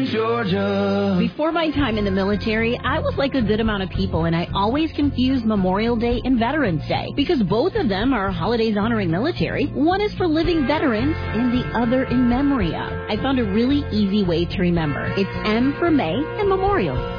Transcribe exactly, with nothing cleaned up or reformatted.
Georgia. Before my time in the military, I was like a good amount of people, and I always confused Memorial Day and Veterans Day because both of them are holidays honoring military. One is for living veterans and the other in memory of. I found a really easy way to remember. It's M for May and Memorial.